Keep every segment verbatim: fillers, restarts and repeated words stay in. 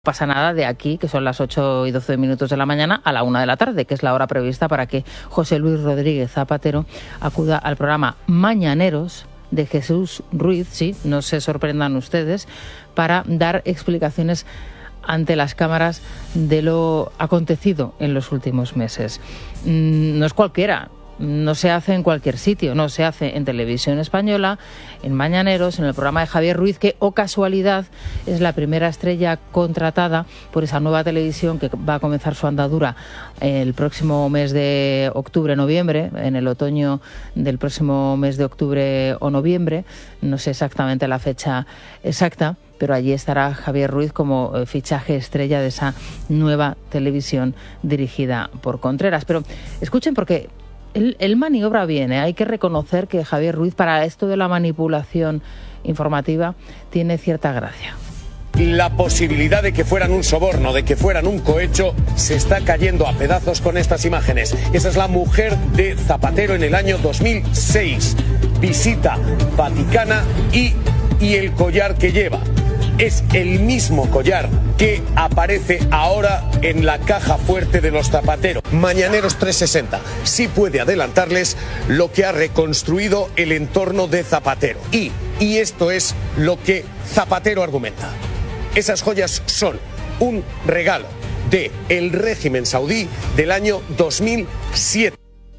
Pasa nada de aquí, que son las ocho y doce minutos de la mañana, a la una de la tarde, que es la hora prevista para que José Luis Rodríguez Zapatero acuda al programa Mañaneros de Jesús Ruiz, sí, no se sorprendan ustedes, para dar explicaciones ante las cámaras de lo acontecido en los últimos meses. No es cualquiera. No se hace en cualquier sitio, no se hace en Televisión Española, en Mañaneros, en el programa de Javier Ruiz, que, oh casualidad, es la primera estrella contratada por esa nueva televisión que va a comenzar su andadura el próximo mes de octubre-noviembre, en el otoño del próximo mes de octubre o noviembre, no sé exactamente la fecha exacta, pero allí estará Javier Ruiz como fichaje estrella de esa nueva televisión dirigida por Contreras. Pero escuchen, porque Él, él maniobra bien, ¿eh? Hay que reconocer que Javier Ruiz, para esto de la manipulación informativa, tiene cierta gracia. La posibilidad de que fueran un soborno, de que fueran un cohecho, se está cayendo a pedazos con estas imágenes. Esa es la mujer de Zapatero en el año dos mil seis. Visita Vaticana y, y el collar que lleva es el mismo collar que aparece ahora en la caja fuerte de los Zapatero. Mañaneros trescientos sesenta sí puede adelantarles lo que ha reconstruido el entorno de Zapatero. Y, y esto es lo que Zapatero argumenta. Esas joyas son un regalo del régimen saudí del año dos mil siete.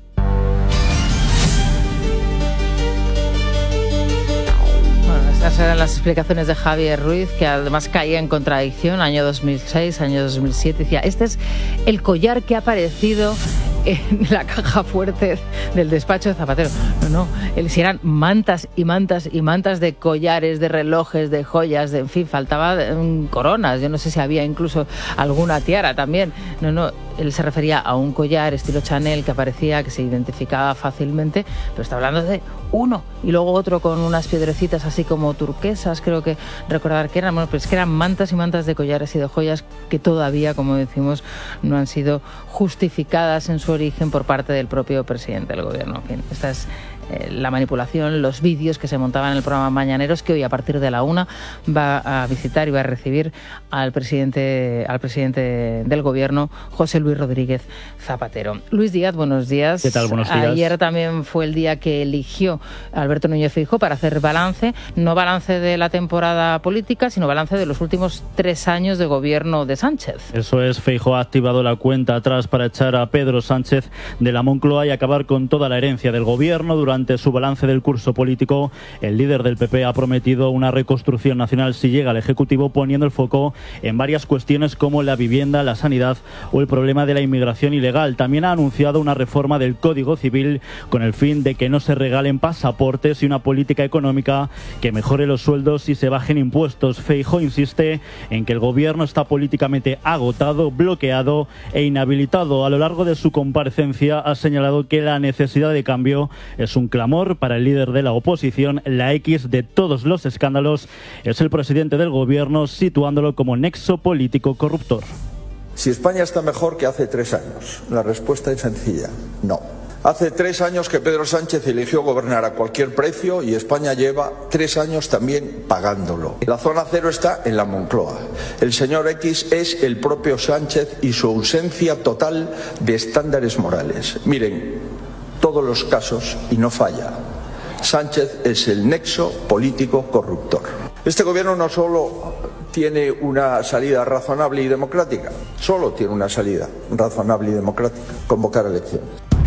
Estas eran las explicaciones de Javier Ruiz, que además caía en contradicción. Año dos mil seis, año dos mil siete, decía, este es el collar que ha aparecido en la caja fuerte del despacho de Zapatero. No, no, si eran mantas y mantas y mantas de collares, de relojes, de joyas, de, en fin, faltaba um, coronas. Yo no sé si había incluso alguna tiara también. No, no, él se refería a un collar estilo Chanel que aparecía, que se identificaba fácilmente, pero está hablando de uno y luego otro con unas piedrecitas así como turquesas, creo que recordar que eran, bueno, pues que eran mantas y mantas de collares y de joyas que todavía, como decimos, no han sido justificadas en su origen por parte del propio presidente del gobierno. En fin, esta es eh, la manipulación, los vídeos que se montaban en el programa Mañaneros, que hoy a partir de la una va a visitar y va a recibir al presidente, al presidente del gobierno, José Luis Rodríguez Zapatero. Luis Díaz, buenos días. ¿Qué tal? Buenos días. Ayer también fue el día que eligió Alberto Núñez Feijóo para hacer balance, no balance de la temporada política, sino balance de los últimos tres años de gobierno de Sánchez. Eso es, Feijóo ha activado la cuenta atrás para echar a Pedro Sánchez de la Moncloa y acabar con toda la herencia del gobierno. Durante su balance del curso político, el líder del P P ha prometido una reconstrucción nacional si llega al Ejecutivo, poniendo el foco en varias cuestiones como la vivienda, la sanidad o el problema de la inmigración ilegal. También ha anunciado una reforma del Código Civil con el fin de que no se regalen pasaportes y una política económica que mejore los sueldos y se bajen impuestos. Feijóo insiste en que el gobierno está políticamente agotado, bloqueado e inhabilitado. A lo largo de su comparecencia ha señalado que la necesidad de cambio es un clamor para el líder de la oposición. La X de todos los escándalos es el presidente del gobierno, situándolo como nexo político corruptor. Si España está mejor que hace tres años, la respuesta es sencilla, no. Hace tres años que Pedro Sánchez eligió gobernar a cualquier precio y España lleva tres años también pagándolo. La zona cero está en la Moncloa. El señor X es el propio Sánchez y su ausencia total de estándares morales. Miren, todos los casos y no falla. Sánchez es el nexo político corruptor. Este gobierno no solo tiene una salida razonable y democrática, solo tiene una salida razonable y democrática: convocar elecciones.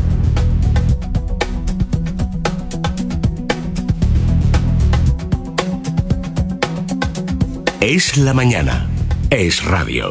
Es la mañana. Es radio.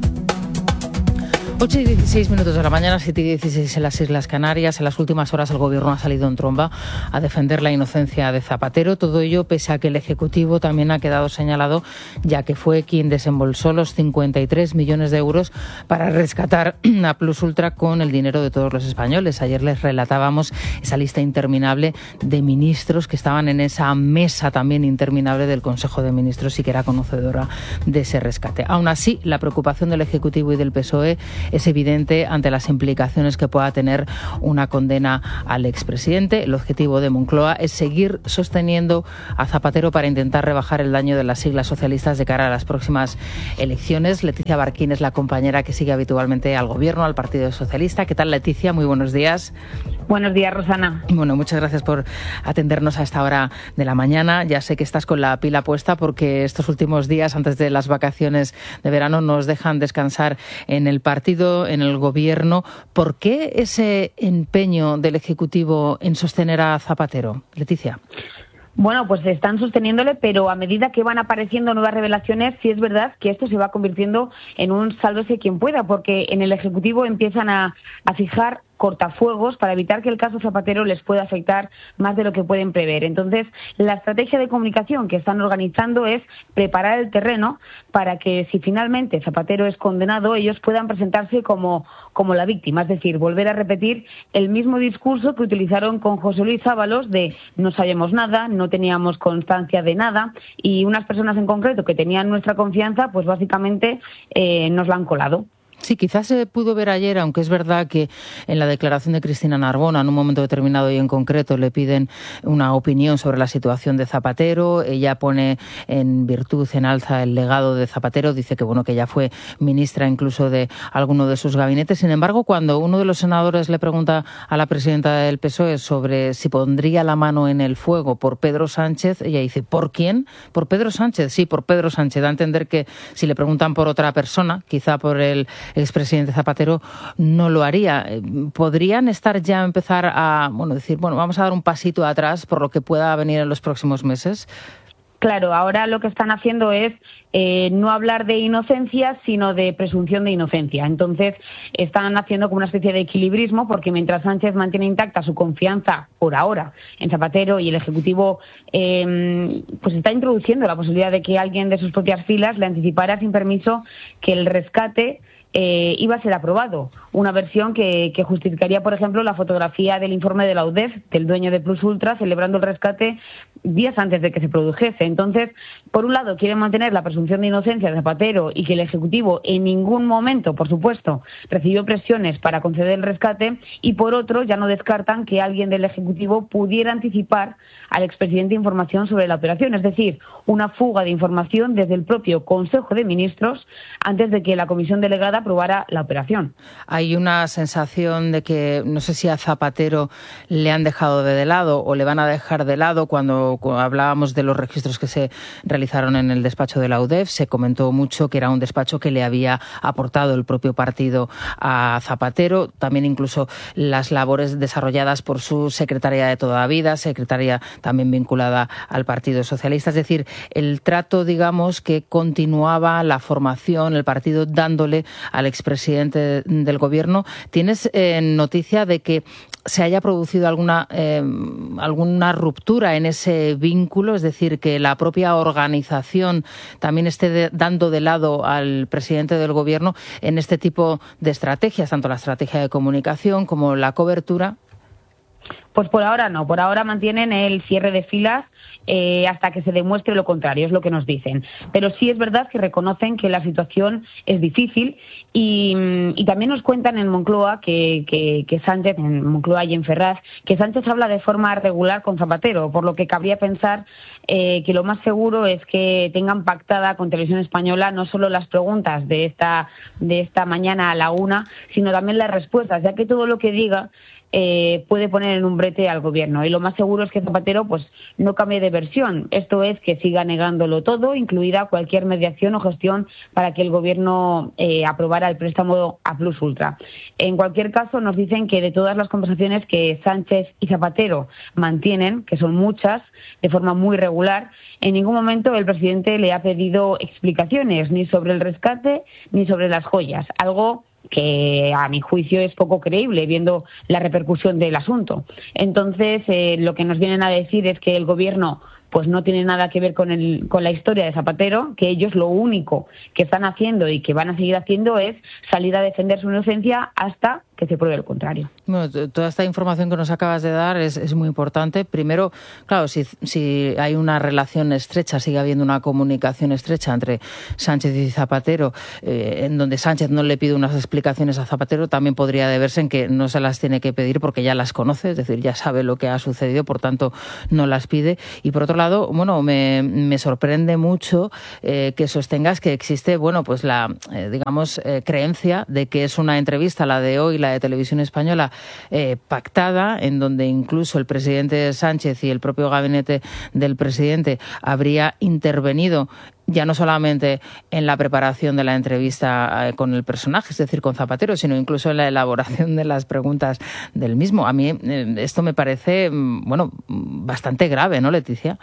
ocho y dieciséis minutos de la mañana, siete y dieciséis en las Islas Canarias. En las últimas horas el gobierno ha salido en tromba a defender la inocencia de Zapatero. Todo ello pese a que el Ejecutivo también ha quedado señalado, ya que fue quien desembolsó los cincuenta y tres millones de euros para rescatar a Plus Ultra con el dinero de todos los españoles. Ayer les relatábamos esa lista interminable de ministros que estaban en esa mesa también interminable del Consejo de Ministros y que era conocedora de ese rescate. Aún así, la preocupación del Ejecutivo y del P S O E es evidente ante las implicaciones que pueda tener una condena al expresidente. El objetivo de Moncloa es seguir sosteniendo a Zapatero para intentar rebajar el daño de las siglas socialistas de cara a las próximas elecciones. Leticia Barquín es la compañera que sigue habitualmente al Gobierno, al Partido Socialista. ¿Qué tal, Leticia? Muy buenos días. Buenos días, Rosana. Bueno, muchas gracias por atendernos a esta hora de la mañana. Ya sé que estás con la pila puesta porque estos últimos días, antes de las vacaciones de verano, nos dejan descansar en el partido, en el Gobierno. ¿Por qué ese empeño del Ejecutivo en sostener a Zapatero? Leticia. Bueno, pues están sosteniéndole, pero a medida que van apareciendo nuevas revelaciones, sí es verdad que esto se va convirtiendo en un sálvese quien pueda, porque en el Ejecutivo empiezan a, a fijar cortafuegos para evitar que el caso Zapatero les pueda afectar más de lo que pueden prever. Entonces, la estrategia de comunicación que están organizando es preparar el terreno para que, si finalmente Zapatero es condenado, ellos puedan presentarse como, como la víctima, es decir, volver a repetir el mismo discurso que utilizaron con José Luis Ábalos de no sabemos nada, no teníamos constancia de nada, y unas personas en concreto que tenían nuestra confianza, pues básicamente eh, nos la han colado. Sí, quizás se pudo ver ayer, aunque es verdad que en la declaración de Cristina Narbona, en un momento determinado y en concreto, le piden una opinión sobre la situación de Zapatero. Ella pone en virtud, en alza, el legado de Zapatero. Dice que bueno que ella fue ministra incluso de alguno de sus gabinetes. Sin embargo, cuando uno de los senadores le pregunta a la presidenta del P S O E sobre si pondría la mano en el fuego por Pedro Sánchez, ella dice, ¿por quién? ¿Por Pedro Sánchez? Sí, por Pedro Sánchez. Da a entender que si le preguntan por otra persona, quizá por el el expresidente Zapatero, no lo haría. ¿Podrían estar ya a empezar a bueno decir, bueno, vamos a dar un pasito atrás por lo que pueda venir en los próximos meses? Claro, ahora lo que están haciendo es eh, no hablar de inocencia, sino de presunción de inocencia. Entonces, están haciendo como una especie de equilibrismo, porque mientras Sánchez mantiene intacta su confianza, por ahora, en Zapatero, y el Ejecutivo eh, pues está introduciendo la posibilidad de que alguien de sus propias filas le anticipara sin permiso que el rescate Eh, iba a ser aprobado. Una versión que, que justificaría, por ejemplo, la fotografía del informe de la U D E F, del dueño de Plus Ultra, celebrando el rescate días antes de que se produjese. Entonces, por un lado, quieren mantener la presunción de inocencia de Zapatero y que el Ejecutivo en ningún momento, por supuesto, recibió presiones para conceder el rescate, y por otro, ya no descartan que alguien del Ejecutivo pudiera anticipar al expresidente información sobre la operación, es decir, una fuga de información desde el propio Consejo de Ministros antes de que la comisión delegada aprobara la operación. Hay una sensación de que, no sé si a Zapatero le han dejado de lado o le van a dejar de lado. Cuando, cuando hablábamos de los registros que se realizaron en el despacho de la U D E F, se comentó mucho que era un despacho que le había aportado el propio partido a Zapatero. También incluso las labores desarrolladas por su secretaria de toda la vida, secretaria también vinculada al Partido Socialista. Es decir, el trato, digamos, que continuaba la formación, el partido dándole al expresidente del Gobierno. ¿Tienes eh, noticia de que se haya producido alguna eh, alguna ruptura en ese vínculo? Es decir, que la propia organización también esté de, dando de lado al presidente del Gobierno en este tipo de estrategias, tanto la estrategia de comunicación como la cobertura. Pues por ahora no, por ahora mantienen el cierre de filas eh, hasta que se demuestre lo contrario, es lo que nos dicen. Pero sí es verdad que reconocen que la situación es difícil y, y también nos cuentan en Moncloa que, que, que Sánchez, en Moncloa y en Ferraz, que Sánchez habla de forma regular con Zapatero, por lo que cabría pensar eh, que lo más seguro es que tengan pactada con Televisión Española no solo las preguntas de esta, de esta mañana a la una, sino también las respuestas, ya que todo lo que diga Eh, puede poner en un brete al Gobierno. Y lo más seguro es que Zapatero pues no cambie de versión. Esto es, que siga negándolo todo, incluida cualquier mediación o gestión para que el Gobierno eh, aprobara el préstamo a Plus Ultra. En cualquier caso, nos dicen que de todas las conversaciones que Sánchez y Zapatero mantienen, que son muchas, de forma muy regular, en ningún momento el presidente le ha pedido explicaciones ni sobre el rescate ni sobre las joyas. Algo que a mi juicio es poco creíble viendo la repercusión del asunto. Entonces, eh, lo que nos vienen a decir es que el Gobierno pues no tiene nada que ver con, el, con la historia de Zapatero, que ellos lo único que están haciendo y que van a seguir haciendo es salir a defender su inocencia hasta que que se pruebe lo contrario. Bueno, toda esta información que nos acabas de dar es, es muy importante. Primero, claro, si, si hay una relación estrecha, sigue habiendo una comunicación estrecha entre Sánchez y Zapatero, eh, en donde Sánchez no le pide unas explicaciones a Zapatero, también podría deberse en que no se las tiene que pedir porque ya las conoce, es decir, ya sabe lo que ha sucedido, por tanto no las pide. Y por otro lado, bueno, me, me sorprende mucho eh, que sostengas que existe, bueno, pues la, eh, digamos, eh, creencia de que es una entrevista, la de hoy, la de Televisión Española, eh, pactada, en donde incluso el presidente Sánchez y el propio gabinete del presidente habría intervenido ya no solamente en la preparación de la entrevista eh, con el personaje, es decir, con Zapatero, sino incluso en la elaboración de las preguntas del mismo. A mí eh, esto me parece, bueno, bastante grave, ¿no, Leticia?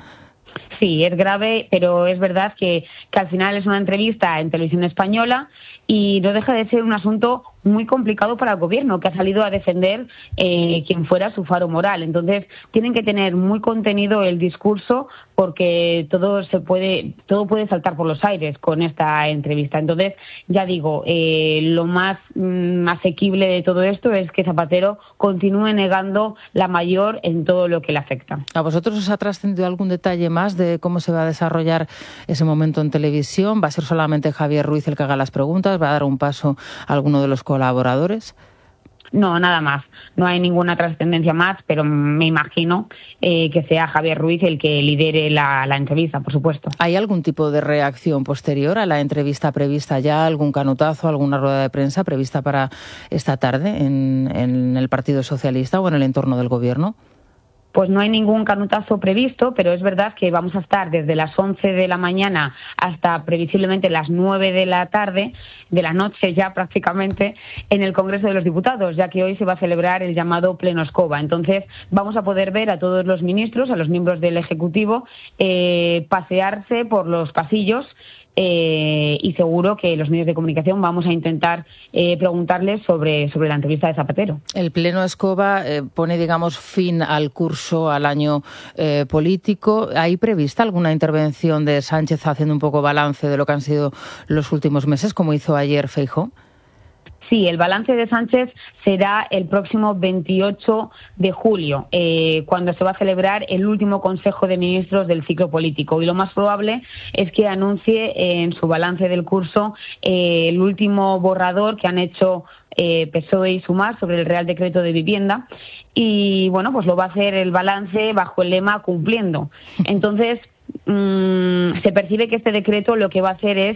Sí, es grave, pero es verdad que, que al final es una entrevista en Televisión Española y no deja de ser un asunto muy complicado para el gobierno, que ha salido a defender eh, quien fuera su faro moral. Entonces, tienen que tener muy contenido el discurso porque todo se puede, todo puede saltar por los aires con esta entrevista. Entonces, ya digo, eh, lo más mm, asequible de todo esto es que Zapatero continúe negando la mayor en todo lo que le afecta. ¿A vosotros os ha trascendido algún detalle más de cómo se va a desarrollar ese momento en televisión? ¿Va a ser solamente Javier Ruiz el que haga las preguntas? ¿Va a dar un paso a alguno de los colaboradores? No, nada más. No hay ninguna trascendencia más, pero me imagino eh, que sea Javier Ruiz el que lidere la, la entrevista, por supuesto. ¿Hay algún tipo de reacción posterior a la entrevista prevista ya? ¿Algún canutazo, alguna rueda de prensa prevista para esta tarde en, en el Partido Socialista o en el entorno del Gobierno? Pues no hay ningún canutazo previsto, pero es verdad que vamos a estar desde las once de la mañana hasta previsiblemente las nueve de la tarde, de la noche ya prácticamente, en el Congreso de los Diputados, ya que hoy se va a celebrar el llamado Pleno Escoba. Entonces vamos a poder ver a todos los ministros, a los miembros del Ejecutivo, eh, pasearse por los pasillos. Eh, y seguro que los medios de comunicación vamos a intentar eh, preguntarles sobre, sobre la entrevista de Zapatero. El Pleno Escoba eh, pone, digamos, fin al curso, al año eh, político. ¿Hay prevista alguna intervención de Sánchez haciendo un poco balance de lo que han sido los últimos meses, como hizo ayer Feijóo? Sí, el balance de Sánchez será el próximo veintiocho de julio, eh, cuando se va a celebrar el último Consejo de Ministros del ciclo político. Y lo más probable es que anuncie eh, en su balance del curso eh, el último borrador que han hecho eh, P S O E y Sumar sobre el Real Decreto de Vivienda. Y bueno, pues lo va a hacer el balance bajo el lema cumpliendo. Entonces, Mm, se percibe que este decreto lo que va a hacer es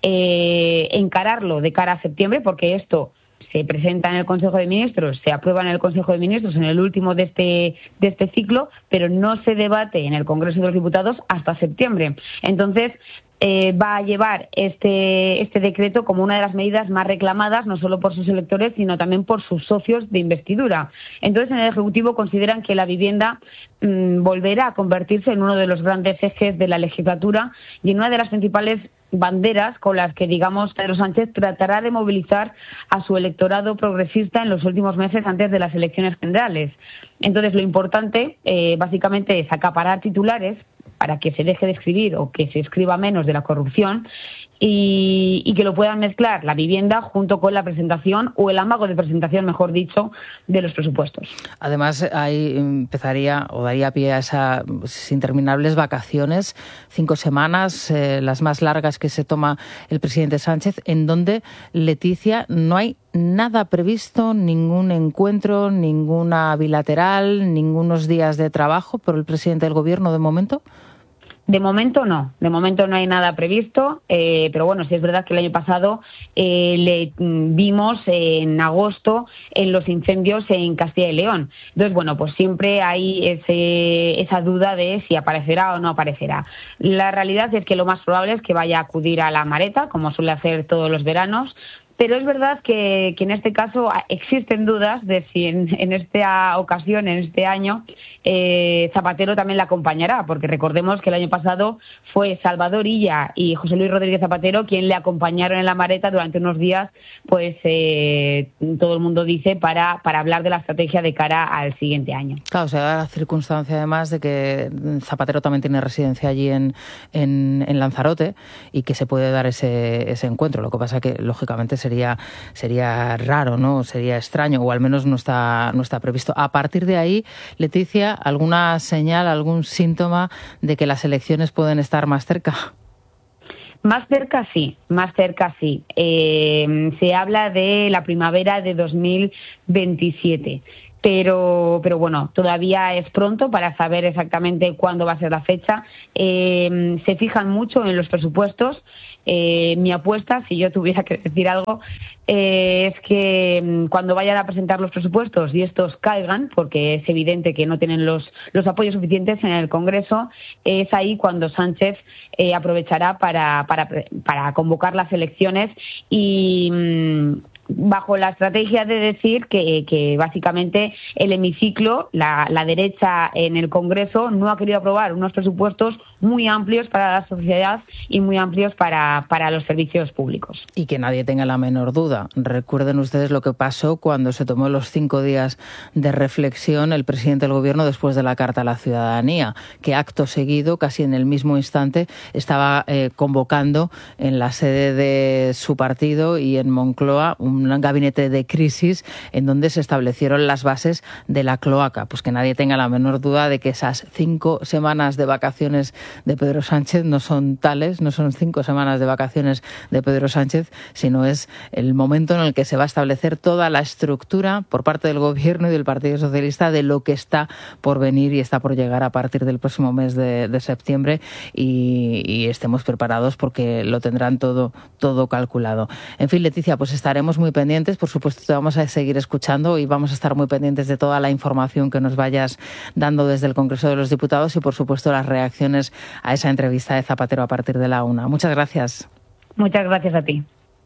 eh, encararlo de cara a septiembre, porque esto se presenta en el Consejo de Ministros, se aprueba en el Consejo de Ministros en el último de este, de este ciclo, pero no se debate en el Congreso de los Diputados hasta septiembre. Entonces, Eh, va a llevar este, este decreto como una de las medidas más reclamadas, no solo por sus electores, sino también por sus socios de investidura. Entonces, en el Ejecutivo consideran que la vivienda mmm, volverá a convertirse en uno de los grandes ejes de la legislatura y en una de las principales banderas con las que, digamos, Pedro Sánchez tratará de movilizar a su electorado progresista en los últimos meses antes de las elecciones generales. Entonces, lo importante, eh, básicamente, es acaparar titulares para que se deje de escribir o que se escriba menos de la corrupción y, y que lo puedan mezclar la vivienda junto con la presentación o el amago de presentación, mejor dicho, de los presupuestos. Además, ahí empezaría o daría pie a esas interminables vacaciones, cinco semanas, eh, las más largas que se toma el presidente Sánchez, en donde, Leticia, no hay nada previsto, ningún encuentro, ninguna bilateral, ningunos días de trabajo por el presidente del Gobierno de momento. De momento no, de momento no hay nada previsto, eh, pero bueno, sí es verdad que el año pasado eh, le vimos en agosto en los incendios en Castilla y León. Entonces, bueno, pues siempre hay ese, esa duda de si aparecerá o no aparecerá. La realidad es que lo más probable es que vaya a acudir a la Mareta, como suele hacer todos los veranos. Pero es verdad que, que en este caso existen dudas de si en, en esta ocasión, en este año, eh, Zapatero también la acompañará, porque recordemos que el año pasado fue Salvador Illa y José Luis Rodríguez Zapatero quien le acompañaron en la Mareta durante unos días, pues eh, todo el mundo dice, para, para hablar de la estrategia de cara al siguiente año. Claro, se da la circunstancia además de que Zapatero también tiene residencia allí en, en, en Lanzarote y que se puede dar ese, ese encuentro. Lo que pasa que, lógicamente, se sería, sería raro, ¿no? Sería extraño, o al menos no está, no está previsto. A partir de ahí, Leticia, ¿alguna señal, algún síntoma de que las elecciones pueden estar más cerca? Más cerca sí, más cerca sí. Eh, se habla de la primavera de dos mil veintisiete. Pero, pero bueno, todavía es pronto para saber exactamente cuándo va a ser la fecha. Eh, se fijan mucho en los presupuestos. Eh, mi apuesta, si yo tuviera que decir algo, eh, es que cuando vayan a presentar los presupuestos y estos caigan, porque es evidente que no tienen los, los apoyos suficientes en el Congreso, es ahí cuando Sánchez eh, aprovechará para, para, para convocar las elecciones y... Mmm, bajo la estrategia de decir que, que básicamente el hemiciclo, la, la derecha en el Congreso, no ha querido aprobar unos presupuestos muy amplios para la sociedad y muy amplios para, para los servicios públicos. Y que nadie tenga la menor duda. Recuerden ustedes lo que pasó cuando se tomó los cinco días de reflexión el presidente del Gobierno después de la Carta a la Ciudadanía, que acto seguido, casi en el mismo instante, estaba eh, convocando en la sede de su partido y en Moncloa un un gabinete de crisis en donde se establecieron las bases de la cloaca. Pues que nadie tenga la menor duda de que esas cinco semanas de vacaciones de Pedro Sánchez no son tales, no son cinco semanas de vacaciones de Pedro Sánchez, sino es el momento en el que se va a establecer toda la estructura por parte del Gobierno y del Partido Socialista de lo que está por venir y está por llegar a partir del próximo mes de, de septiembre y, y estemos preparados porque lo tendrán todo, todo calculado. En fin, Leticia, pues estaremos muy muy pendientes, por supuesto te vamos a seguir escuchando y vamos a estar muy pendientes de toda la información que nos vayas dando desde el Congreso de los Diputados y por supuesto las reacciones a esa entrevista de Zapatero a partir de la una. Muchas gracias. Muchas gracias a ti.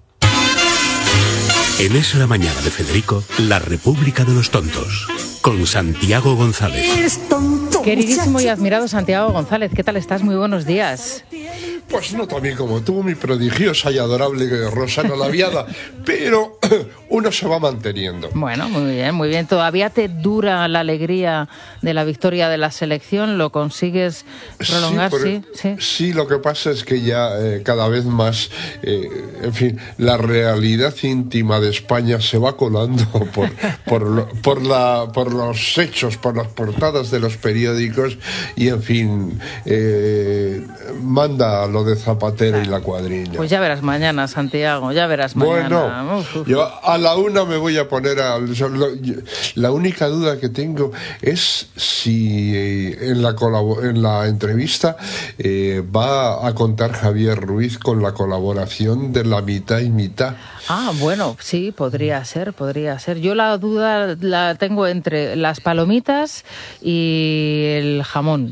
En Es la Mañana de Federico, la República de los Tontos, con Santiago González. Queridísimo y admirado Santiago González, ¿qué tal estás? Muy buenos días. Pues no tan bien como tú, mi prodigiosa y adorable Rosana Laviada, pero uno se va manteniendo. Bueno, muy bien, muy bien. ¿Todavía te dura la alegría de la victoria de la selección? ¿Lo consigues prolongar? Sí, sí, sí. Sí, lo que pasa es que ya eh, cada vez más, eh, en fin, la realidad íntima de España se va colando por, por, por, la, por los hechos, por las portadas de los periódicos y, en fin, eh, manda lo de Zapatero y la cuadrilla. Pues ya verás mañana, Santiago, ya verás mañana. Bueno, uf, uf. Yo a la una me voy a poner a... La única duda que tengo es si en la, colabo- en la entrevista eh, va a contar Javier Ruiz con la colaboración de la mitad y mitad. Ah, bueno, sí, podría ser, podría ser. Yo la duda la tengo entre las palomitas y el jamón.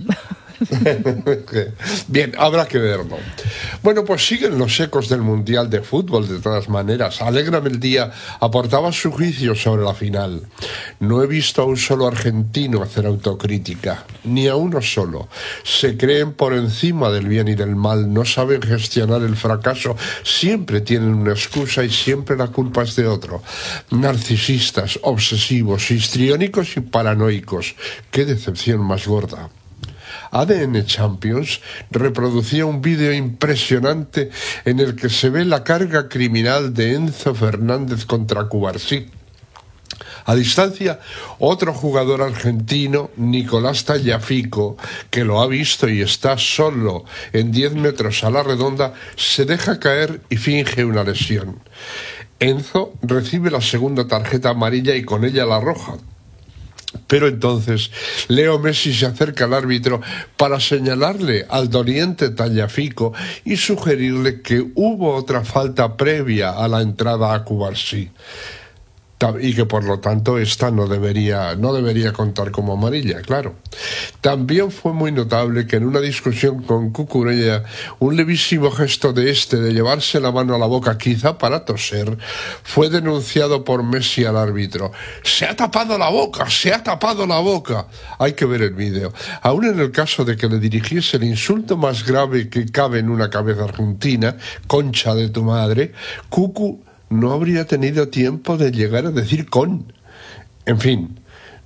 Bien, habrá que verlo. Bueno, pues siguen los ecos del Mundial de Fútbol de todas maneras. Alégrame el Día aportaba su juicio sobre la final. No he visto a un solo argentino hacer autocrítica, ni a uno solo. Se creen por encima del bien y del mal, no saben gestionar el fracaso, siempre tienen una excusa y siempre la culpa es de otro. Narcisistas, obsesivos, histriónicos y paranoicos. Qué decepción más gorda. A D N Champions reproducía un vídeo impresionante en el que se ve la carga criminal de Enzo Fernández contra Cubarsí. A distancia, otro jugador argentino, Nicolás Tagliafico, que lo ha visto y está solo en diez metros a la redonda, se deja caer y finge una lesión. Enzo recibe la segunda tarjeta amarilla y con ella la roja. Pero entonces Leo Messi se acerca al árbitro para señalarle al doliente Tagliafico y sugerirle que hubo otra falta previa a la entrada a Cubarsí y que por lo tanto esta no debería, no debería contar como amarilla, claro. También fue muy notable que en una discusión con Cucurella, un levísimo gesto de este de llevarse la mano a la boca, quizá para toser, fue denunciado por Messi al árbitro. ¡Se ha tapado la boca! ¡Se ha tapado la boca! Hay que ver el vídeo. Aún en el caso de que le dirigiese el insulto más grave que cabe en una cabeza argentina, concha de tu madre, Cucu no habría tenido tiempo de llegar a decir con. En fin,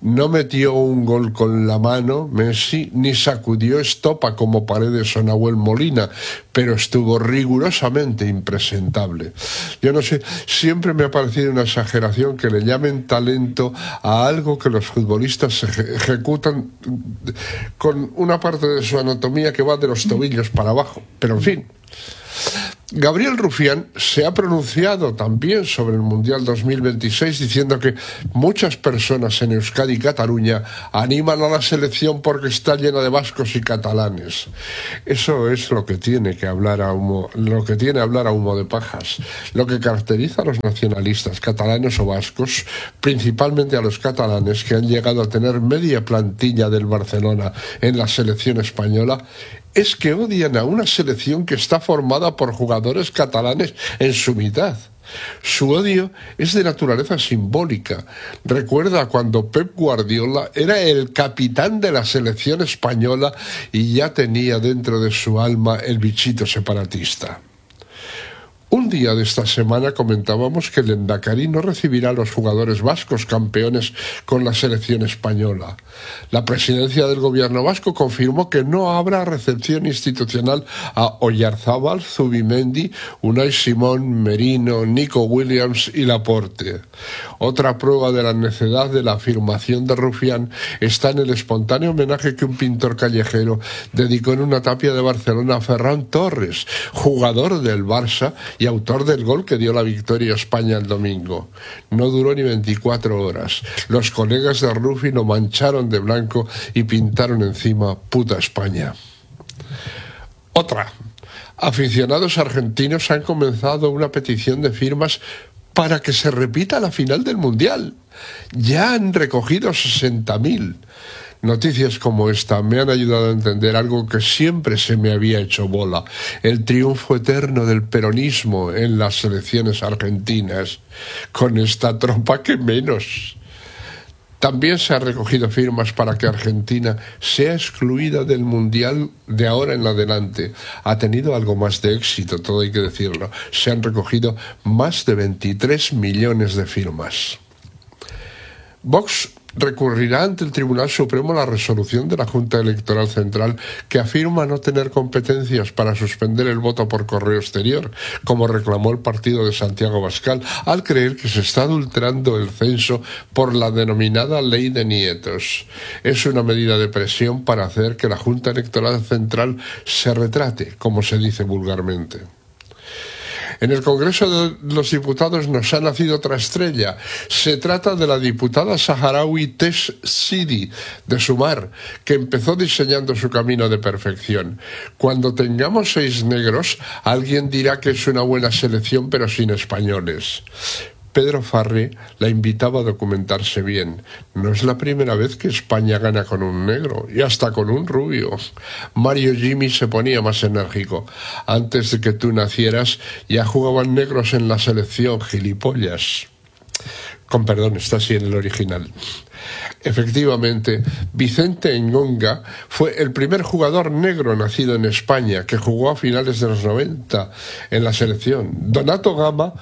No metió un gol con la mano Messi, ni sacudió estopa como Paredes o Nahuel Molina, pero estuvo rigurosamente impresentable. Yo no sé, siempre me ha parecido una exageración que le llamen talento a algo que los futbolistas eje- ejecutan con una parte de su anatomía que va de los tobillos para abajo. Pero en fin. Gabriel Rufián se ha pronunciado también sobre el Mundial dos mil veintiséis diciendo que muchas personas en Euskadi y Cataluña animan a la selección porque está llena de vascos y catalanes. Eso es lo que tiene que hablar a humo, lo que tiene hablar a humo de pajas. Lo que caracteriza a los nacionalistas catalanes o vascos, principalmente a los catalanes que han llegado a tener media plantilla del Barcelona en la selección española, es que odian a una selección que está formada por jugadores catalanes en su mitad. Su odio es de naturaleza simbólica. Recuerda cuando Pep Guardiola era el capitán de la selección española y ya tenía dentro de su alma el bichito separatista. Un día de esta semana comentábamos que el Endacari no recibirá a los jugadores vascos campeones con la selección española. La presidencia del gobierno vasco confirmó que no habrá recepción institucional a Oyarzábal, Zubimendi, Unai Simón, Merino, Nico Williams y Laporte. Otra prueba de la necedad de la afirmación de Rufián está en el espontáneo homenaje que un pintor callejero dedicó en una tapia de Barcelona a Ferran Torres, jugador del Barça y autor del gol que dio la victoria a España el domingo. No duró ni veinticuatro horas. Los colegas de Rufi lo mancharon de blanco y pintaron encima "Puta España". Otra. Aficionados argentinos han comenzado una petición de firmas para que se repita la final del Mundial. Ya han recogido sesenta mil. Noticias como esta me han ayudado a entender algo que siempre se me había hecho bola: el triunfo eterno del peronismo en las elecciones argentinas. Con esta tropa, ¿qué menos? También se han recogido firmas para que Argentina sea excluida del Mundial de ahora en adelante. Ha tenido algo más de éxito, todo hay que decirlo. Se han recogido más de veintitrés millones de firmas. Vox recurrirá ante el Tribunal Supremo la resolución de la Junta Electoral Central que afirma no tener competencias para suspender el voto por correo exterior, como reclamó el partido de Santiago Abascal, al creer que se está adulterando el censo por la denominada Ley de Nietos. Es una medida de presión para hacer que la Junta Electoral Central se retrate, como se dice vulgarmente. En el Congreso de los Diputados nos ha nacido otra estrella. Se trata de la diputada saharaui Tesh Sidi, de Sumar, que empezó diseñando su camino de perfección. Cuando tengamos seis negros, alguien dirá que es una buena selección, pero sin españoles. Pedro Farré la invitaba a documentarse bien. No es la primera vez que España gana con un negro, y hasta con un rubio. Mario Jimmy se ponía más enérgico. Antes de que tú nacieras, ya jugaban negros en la selección, gilipollas. Con perdón, está así en el original. Efectivamente, Vicente Engonga fue el primer jugador negro nacido en España que jugó a finales de los noventa en la selección. Donato Gama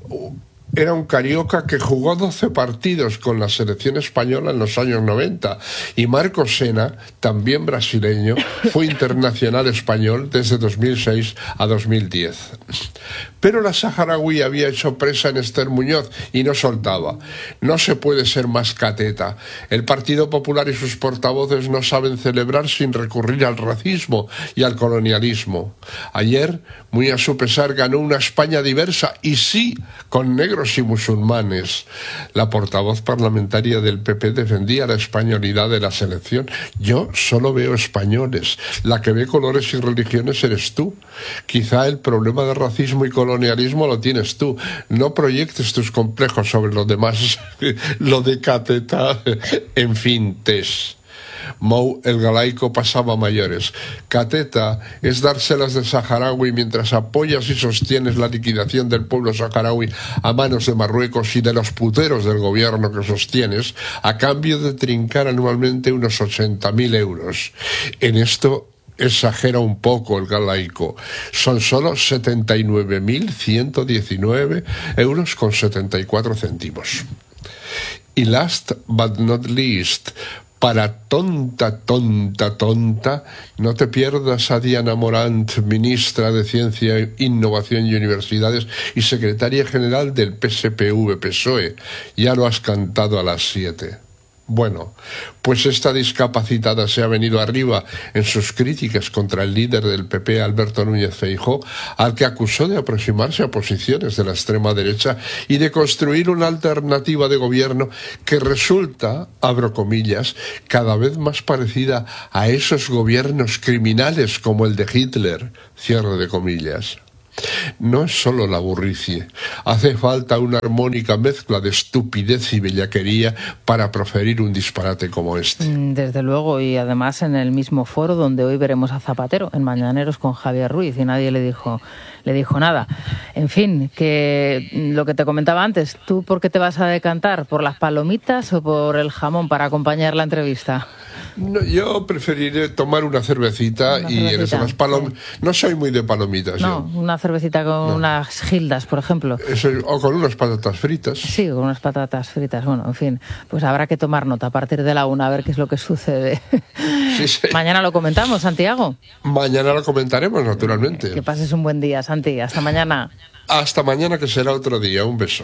era un carioca que jugó doce partidos con la selección española en los años noventa, y Marco Sena, también brasileño, fue internacional español desde dos mil seis a dos mil diez. Pero la saharaui había hecho presa en Esther Muñoz y no soltaba. No se puede ser más cateta. El Partido Popular y sus portavoces no saben celebrar sin recurrir al racismo y al colonialismo. Ayer, muy a su pesar, ganó una España diversa, y sí, con negros y musulmanes. La portavoz parlamentaria del P P defendía la españolidad de la selección. Yo solo veo españoles. La que ve colores y religiones eres tú. Quizá el problema de racismo y colonialismo colonialismo lo tienes tú. No proyectes tus complejos sobre los demás. Lo de cateta, en fin, Tess. Mou el galaico pasaba a mayores. Cateta es dárselas de saharaui mientras apoyas y sostienes la liquidación del pueblo saharaui a manos de Marruecos y de los puteros del gobierno que sostienes, a cambio de trincar anualmente unos ochenta mil euros. En esto exagera un poco el galaico. Son solo setenta y nueve mil ciento diecinueve euros con setenta y cuatro céntimos. Y last but not least, para tonta, tonta, tonta, no te pierdas a Diana Morant, ministra de Ciencia, Innovación y Universidades y secretaria general del P S P V-P S O E. Ya lo has cantado a las siete. Bueno, pues esta discapacitada se ha venido arriba en sus críticas contra el líder del P P, Alberto Núñez Feijóo, al que acusó de aproximarse a posiciones de la extrema derecha y de construir una alternativa de gobierno que resulta, abro comillas, cada vez más parecida a esos gobiernos criminales como el de Hitler, cierre de comillas. No es solo la burricie, hace falta una armónica mezcla de estupidez y bellaquería para proferir un disparate como este. Desde luego, y además en el mismo foro donde hoy veremos a Zapatero, en Mañaneros con Javier Ruiz, y nadie le dijo, le dijo nada. En fin, que lo que te comentaba antes, ¿tú por qué te vas a decantar? ¿Por las palomitas o por el jamón para acompañar la entrevista? No, yo preferiré tomar una cervecita, una cervecita y en esas palomitas. Sí. No soy muy de palomitas. No, yo. Una cervecita con no. unas gildas, por ejemplo. Eso, o con unas patatas fritas. Sí, con unas patatas fritas. Bueno, en fin, pues habrá que tomar nota a partir de la una a ver qué es lo que sucede. Sí, sí. Mañana lo comentamos, Santiago. Mañana lo comentaremos, naturalmente. Que pases un buen día, Santi. Hasta mañana. Hasta mañana, que será otro día. Un beso.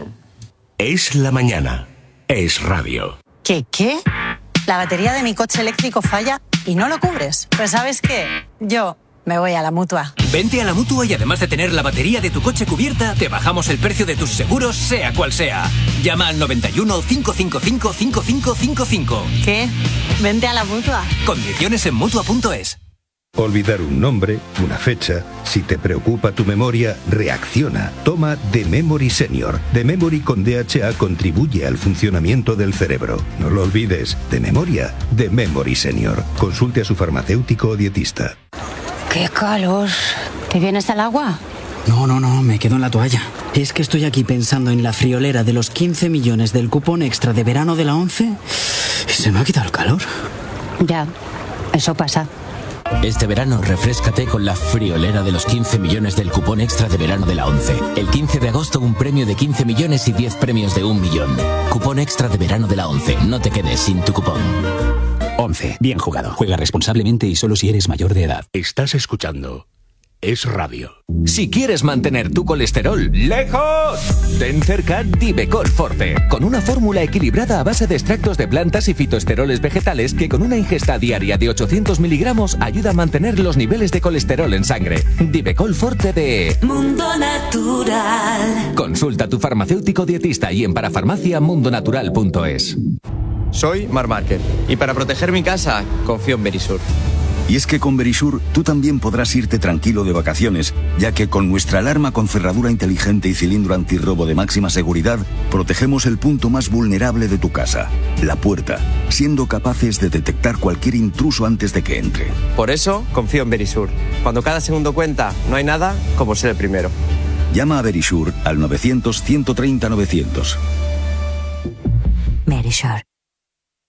Es la mañana. Es radio. ¿Qué qué? La batería de mi coche eléctrico falla y no lo cubres. Pues ¿sabes qué? Yo me voy a la Mutua. Vente a la Mutua y además de tener la batería de tu coche cubierta, te bajamos el precio de tus seguros, sea cual sea. Llama al noventa y uno, cinco cinco cinco, cinco cinco cinco cinco. ¿Qué? Vente a la Mutua. Condiciones en Mutua punto es. Olvidar un nombre, una fecha. Si te preocupa tu memoria, reacciona. Toma The Memory Senior. The Memory con D H A contribuye al funcionamiento del cerebro. No lo olvides. De memoria, The Memory Senior. Consulte a su farmacéutico o dietista. ¡Qué calor! ¿Te vienes al agua? No, no, no, me quedo en la toalla. Es que estoy aquí pensando en la friolera de los quince millones del cupón extra de verano de la ONCE y se me ha quitado el calor. Ya, eso pasa. Este verano refréscate con la friolera de los quince millones del cupón extra de verano de la ONCE. El quince de agosto un premio de quince millones y diez premios de un millón. Cupón extra de verano de la ONCE. No te quedes sin tu cupón. ONCE. Bien jugado. Juega responsablemente y solo si eres mayor de edad. Estás escuchando Es Radio. Si quieres mantener tu colesterol lejos, ten cerca Divecol Forte, con una fórmula equilibrada a base de extractos de plantas y fitoesteroles vegetales que con una ingesta diaria de ochocientos miligramos ayuda a mantener los niveles de colesterol en sangre. Divecol Forte de Mundo Natural. Consulta a tu farmacéutico dietista y en parafarmacia mundo natural punto es. Soy Mar Márquez y para proteger mi casa confío en Verisur. Y es que con Verisur tú también podrás irte tranquilo de vacaciones, ya que con nuestra alarma con cerradura inteligente y cilindro antirrobo de máxima seguridad, protegemos el punto más vulnerable de tu casa, la puerta, siendo capaces de detectar cualquier intruso antes de que entre. Por eso confío en Verisur. Cuando cada segundo cuenta, no hay nada como ser el primero. Llama a Verisur al novecientos, ciento treinta, novecientos. Verisur.